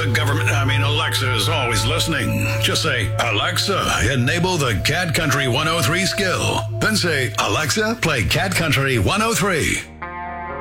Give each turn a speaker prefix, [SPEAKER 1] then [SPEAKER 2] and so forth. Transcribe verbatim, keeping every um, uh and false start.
[SPEAKER 1] The government, I mean, Alexa is always listening. Just say, Alexa, enable the Cat Country one oh three skill. Then say, Alexa, play Cat Country one oh three.